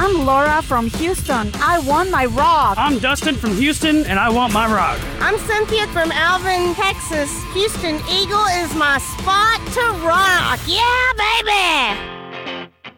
I'm Laura from Houston. I want my rock. I'm Dustin from Houston, and I want my rock. I'm Cynthia from Alvin, Texas. Houston Eagle is my spot to rock. Yeah, baby!